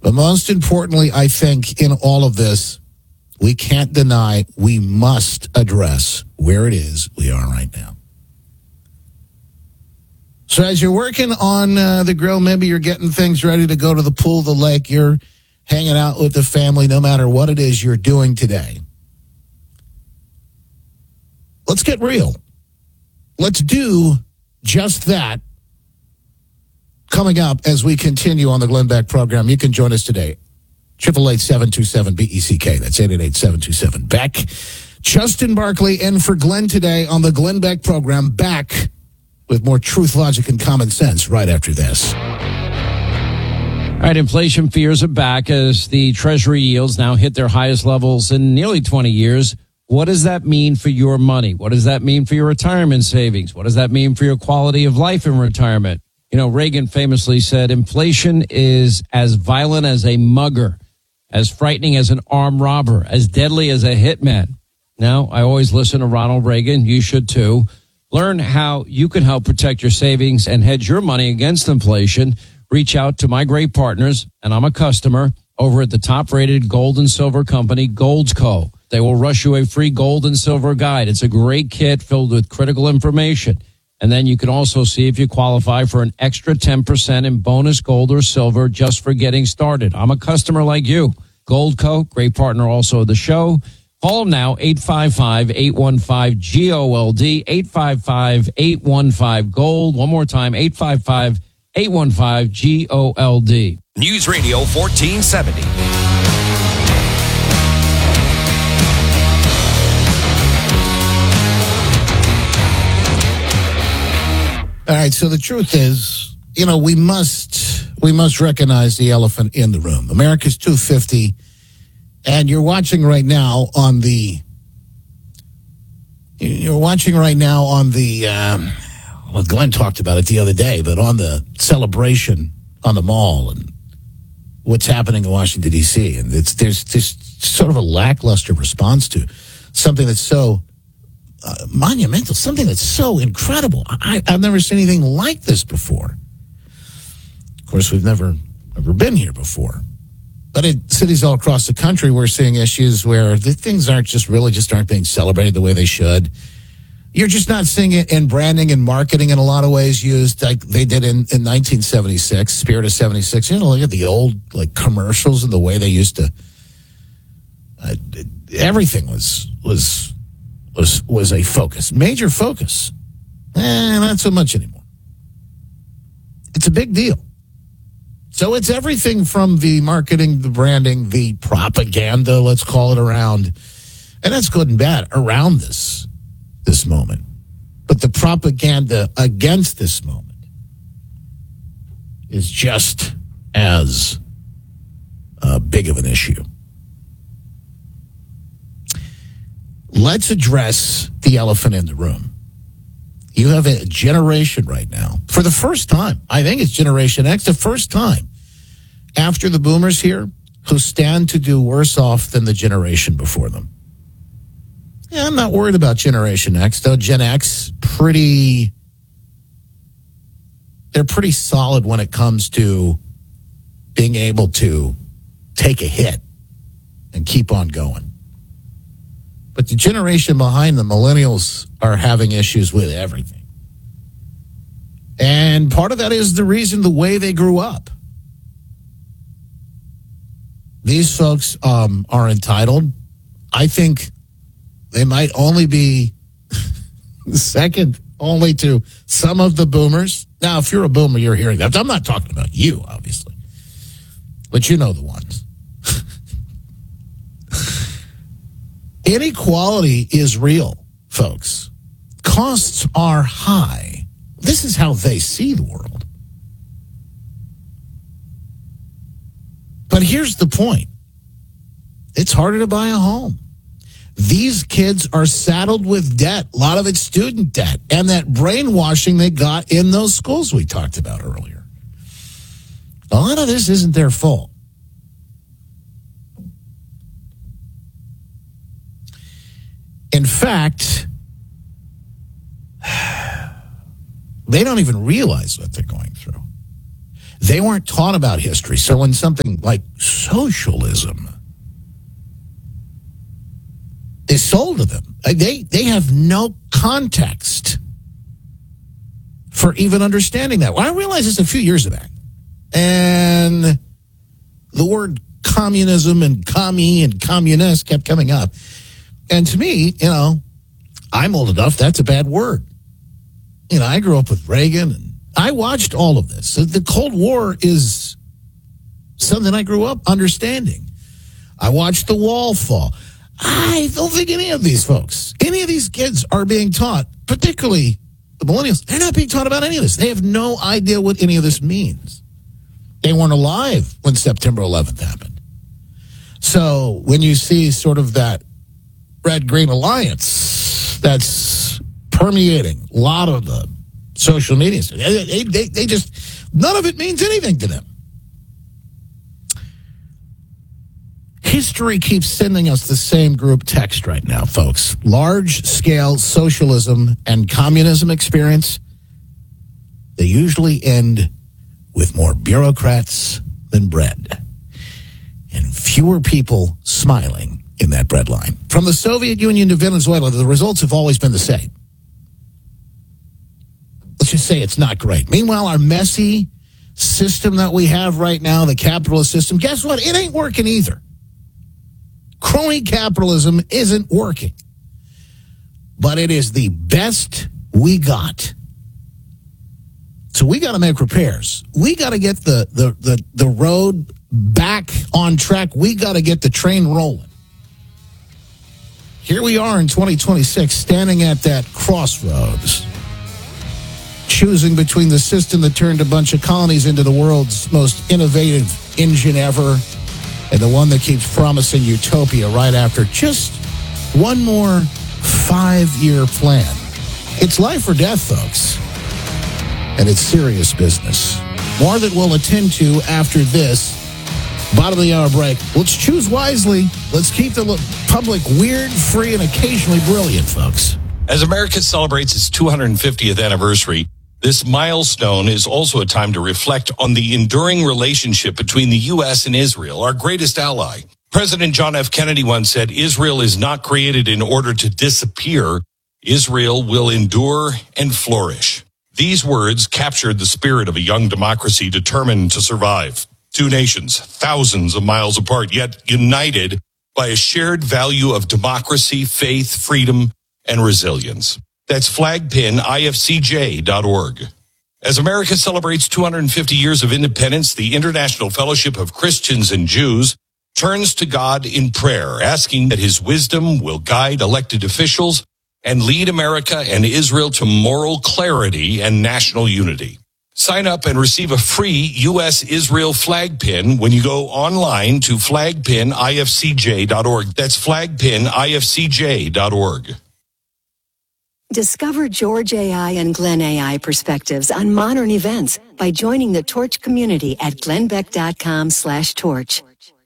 But most importantly, I think in all of this, we can't deny, we must address where it is we are right now. So as you're working on the grill, maybe you're getting things ready to go to the pool, the lake, you're hanging out with the family, no matter what it is you're doing today. Let's get real. Let's do just that. Coming up as we continue on the Glenn Beck program, you can join us today. 888-727-BECK. That's 888-727-BECK. Justin Barkley in for Glenn today on the Glenn Beck program. Back with more truth, logic, and common sense right after this. All right, inflation fears are back as the Treasury yields now hit their highest levels in nearly 20 years. What does that mean for your money? What does that mean for your retirement savings? What does that mean for your quality of life in retirement? You know, Reagan famously said, inflation is as violent as a mugger, as frightening as an armed robber, as deadly as a hitman. Now, I always listen to Ronald Reagan. You should too. Learn how you can help protect your savings and hedge your money against inflation. Reach out to my great partners, and I'm a customer, over at the top-rated gold and silver company, Gold's Co. They will rush you a free gold and silver guide. It's a great kit filled with critical information. And then you can also see if you qualify for an extra 10% in bonus gold or silver just for getting started. I'm a customer like you. Gold Co., great partner also of the show. Call them now, 855-815-GOLD, 855-815-GOLD. One more time, 855-815-GOLD. News Radio 1470. All right, so the truth is, you know, we must recognize the elephant in the room. America's 250, and you're watching right now on the well, Glenn talked about it the other day, but on the celebration on the mall and what's happening in Washington, D.C., and there's sort of a lackluster response to something that's so monumental, something that's so incredible. I've never seen anything like this before. Of course, we've never been here before. But in cities all across the country, we're seeing issues where the things aren't being celebrated the way they should. You're just not seeing it in branding and marketing in a lot of ways used like they did in 1976, Spirit of 76. You know, look at the old like commercials and the way they used to. Everything was a focus, major focus. Not so much anymore. It's a big deal. So it's everything from the marketing, the branding, the propaganda, let's call it, around, and that's good and bad, around this moment. But the propaganda against this moment is just as big of an issue. Let's address the elephant in the room. You have a generation right now, for the first time, I think it's Generation X, the first time after the boomers here, who stand to do worse off than the generation before them. Yeah, I'm not worried about Generation X, though. Gen X, they're pretty solid when it comes to being able to take a hit and keep on going. But the generation behind the millennials are having issues with everything. And part of that is the way they grew up. These folks are entitled. I think they might only be second only to some of the boomers. Now, if you're a boomer, you're hearing that. I'm not talking about you, obviously. But you know the ones. Inequality is real, folks. Costs are high. This is how they see the world. But here's the point. It's harder to buy a home. These kids are saddled with debt. A lot of it's student debt and that brainwashing they got in those schools we talked about earlier. A lot of this isn't their fault. In fact, they don't even realize what they're going through. They weren't taught about history. So when something like socialism is sold to them, they have no context for even understanding that. Well, I realized this a few years back. And the word communism and commie and communist kept coming up. And to me, I'm old enough, that's a bad word. I grew up with Reagan, and I watched all of this. The Cold War is something I grew up understanding. I watched the wall fall. I don't think any of these folks, any of these kids are being taught, particularly the millennials, they're not being taught about any of this. They have no idea what any of this means. They weren't alive when September 11th happened. So when you see sort of that red-green alliance that's permeating a lot of the social media, they just, none of it means anything to them. History keeps sending us the same group text right now, folks. Large-scale socialism and communism experience, they usually end with more bureaucrats than bread and fewer people smiling in that bread line. From the Soviet Union to Venezuela, the results have always been the same. Let's just say it's not great. Meanwhile, our messy system that we have right now, the capitalist system, guess what? It ain't working either. Crony capitalism isn't working. But it is the best we got. So we got to make repairs. We got to get the road back on track. We got to get the train rolling. Here we are in 2026, standing at that crossroads, choosing between the system that turned a bunch of colonies into the world's most innovative engine ever and the one that keeps promising utopia right after just one more 5-year plan. It's life or death, folks. And it's serious business. More that we'll attend to after this bottom of the hour break. Let's choose wisely. Let's keep the public weird, free, and occasionally brilliant, folks. As America celebrates its 250th anniversary, this milestone is also a time to reflect on the enduring relationship between the U.S. and Israel, our greatest ally. President John F. Kennedy once said, "Israel is not created in order to disappear. Israel will endure and flourish." These words captured the spirit of a young democracy determined to survive. Two nations, thousands of miles apart, yet united by a shared value of democracy, faith, freedom, and resilience. That's flagpinifcj.org. As America celebrates 250 years of independence, the International Fellowship of Christians and Jews turns to God in prayer, asking that his wisdom will guide elected officials and lead America and Israel to moral clarity and national unity. Sign up and receive a free U.S.-Israel flag pin when you go online to flagpinifcj.org. That's flagpinifcj.org. Discover George AI and Glenn AI perspectives on modern events by joining the Torch community at glennbeck.com/torch.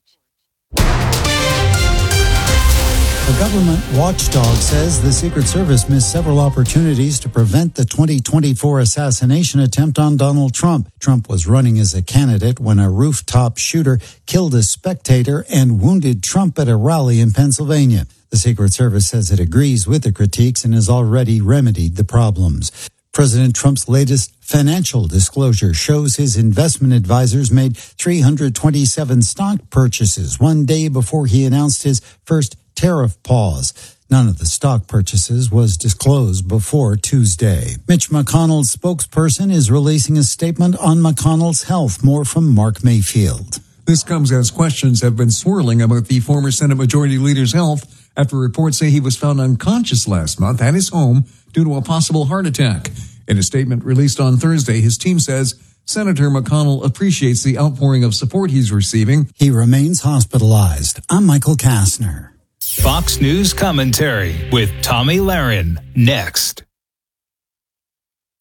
A government watchdog says the Secret Service missed several opportunities to prevent the 2024 assassination attempt on Donald Trump. Trump was running as a candidate when a rooftop shooter killed a spectator and wounded Trump at a rally in Pennsylvania. The Secret Service says it agrees with the critiques and has already remedied the problems. President Trump's latest financial disclosure shows his investment advisors made 327 stock purchases one day before he announced his first tariff pause. None of the stock purchases was disclosed before Tuesday. Mitch McConnell's spokesperson is releasing a statement on McConnell's health. More from Mark Mayfield. This comes as questions have been swirling about the former Senate Majority Leader's health after reports say he was found unconscious last month at his home due to a possible heart attack. In a statement released on Thursday, his team says Senator McConnell appreciates the outpouring of support he's receiving. He remains hospitalized. I'm Michael Kastner. Fox News Commentary with Tommy Lahren, next.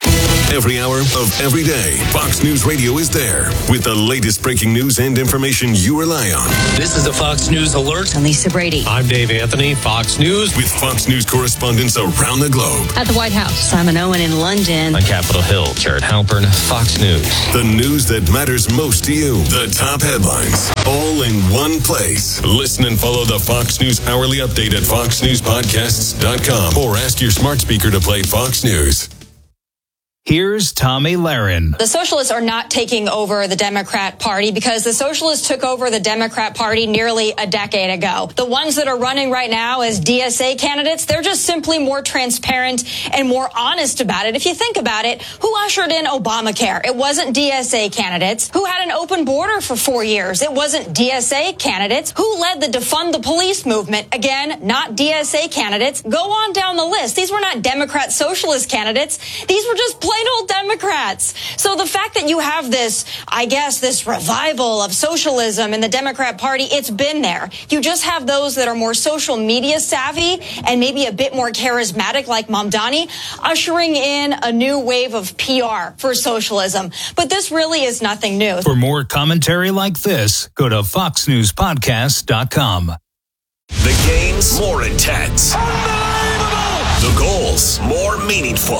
Every hour of every day, Fox News Radio is there with the latest breaking news and information you rely on. This is a Fox News Alert. I'm Lisa Brady. I'm Dave Anthony, Fox News. With Fox News correspondents around the globe. At the White House, Simon Owen in London. On Capitol Hill, Jared Halpern, Fox News. The news that matters most to you. The top headlines, all in one place. Listen and follow the Fox News Hourly Update at foxnewspodcasts.com or ask your smart speaker to play Fox News. Here's Tommy Lahren. The socialists are not taking over the Democrat Party because the socialists took over the Democrat Party nearly a decade ago. The ones that are running right now as DSA candidates, they're just simply more transparent and more honest about it. If you think about it, who ushered in Obamacare? It wasn't DSA candidates. Who had an open border for 4 years? It wasn't DSA candidates. Who led the defund the police movement? Again, not DSA candidates. Go on down the list. These were not Democrat socialist candidates. These were just plain old Democrats. So the fact that you have this, I guess, this revival of socialism in the Democrat Party, it's been there. You just have those that are more social media savvy and maybe a bit more charismatic like Mamdani, ushering in a new wave of PR for socialism. But this really is nothing new. For more commentary like this, go to foxnewspodcast.com. The games more intense. Unbelievable! The goals more meaningful.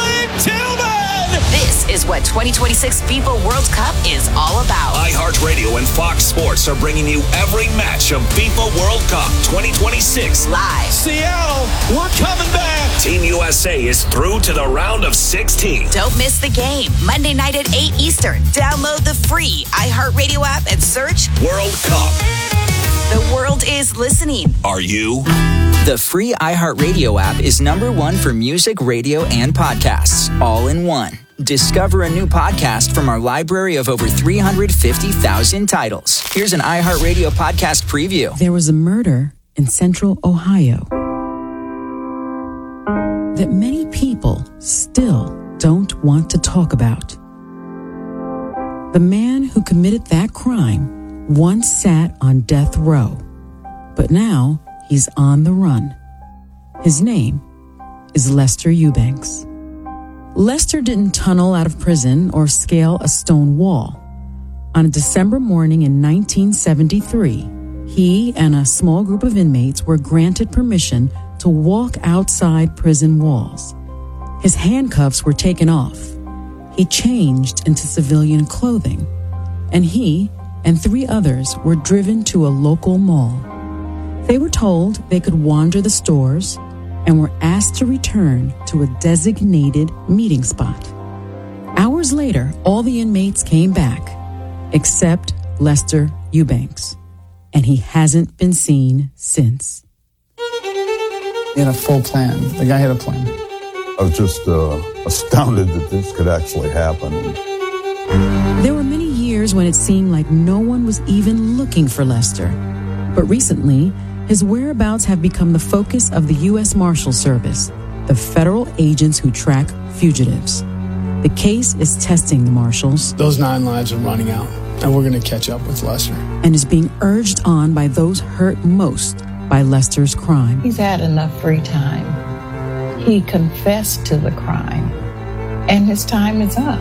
This is what 2026 FIFA World Cup is all about. iHeartRadio and Fox Sports are bringing you every match of FIFA World Cup 2026 live. Seattle, we're coming back. Team USA is through to the round of 16. Don't miss the game. Monday night at 8 Eastern. Download the free iHeartRadio app and search World Cup. The world is listening. Are you? The free iHeartRadio app is #1 for music, radio, and podcasts, all in one. Discover a new podcast from our library of over 350,000 titles. Here's an iHeartRadio podcast preview. There was a murder in central Ohio that many people still don't want to talk about. The man who committed that crime once sat on death row, but now he's on the run. His name is Lester Eubanks. Lester didn't tunnel out of prison or scale a stone wall. On a December morning in 1973, he and a small group of inmates were granted permission to walk outside prison walls. His handcuffs were taken off. He changed into civilian clothing, and he and 3 others were driven to a local mall. They were told they could wander the stores and were asked to return to a designated meeting spot. Hours later, all the inmates came back, except Lester Eubanks, and he hasn't been seen since. He had a full plan. The guy had a plan. I was just astounded that this could actually happen. There were many years when it seemed like no one was even looking for Lester. But recently, his whereabouts have become the focus of the U.S. Marshal Service, the federal agents who track fugitives. The case is testing the marshals. Those 9 lives are running out, and we're going to catch up with Lester. And is being urged on by those hurt most by Lester's crime. He's had enough free time. He confessed to the crime, and his time is up.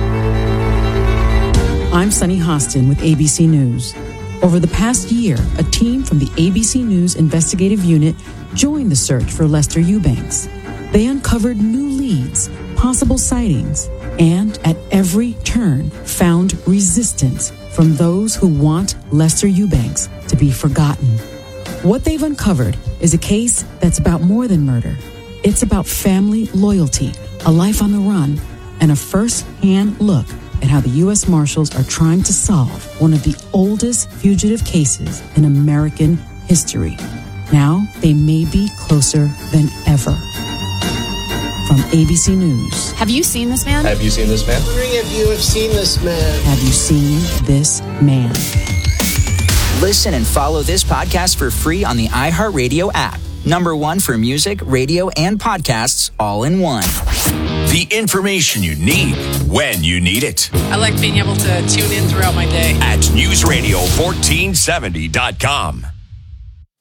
I'm Sunny Hostin with ABC News. Over the past year, a team from the ABC News investigative unit joined the search for Lester Eubanks. They uncovered new leads, possible sightings, and at every turn found resistance from those who want Lester Eubanks to be forgotten. What they've uncovered is a case that's about more than murder. It's about family loyalty, a life on the run, and a first-hand look at how the U.S. Marshals are trying to solve one of the oldest fugitive cases in American history. Now, they may be closer than ever. From ABC News. Have you seen this man? Have you seen this man? I'm wondering if you have seen this man. Have you seen this man? Listen and follow this podcast for free on the iHeartRadio app. #1 for music, radio, and podcasts, all in one. The information you need when you need it. I like being able to tune in throughout my day. At newsradio1470.com.